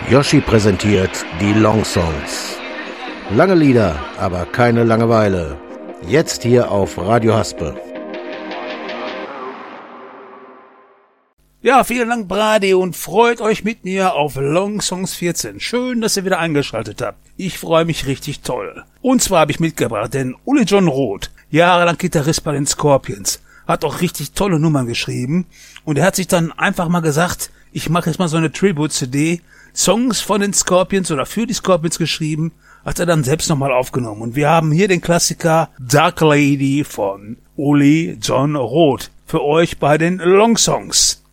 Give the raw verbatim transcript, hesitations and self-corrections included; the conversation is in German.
Yoshi präsentiert die Long Songs. Lange Lieder, aber keine Langeweile. Jetzt hier auf Radio Haspe. Ja, vielen Dank, Brady, und freut euch mit mir auf Long Songs vierzehn. Schön, dass ihr wieder eingeschaltet habt. Ich freue mich richtig toll. Und zwar habe ich mitgebracht den Uli John Roth, jahrelang Gitarrist bei den Scorpions, hat auch richtig tolle Nummern geschrieben. Und er hat sich dann einfach mal gesagt, ich mache jetzt mal so eine Tribute-C D, Songs von den Scorpions oder für die Scorpions geschrieben, hat er dann selbst nochmal aufgenommen. Und wir haben hier den Klassiker Dark Lady von Uli John Roth für euch bei den Long Songs.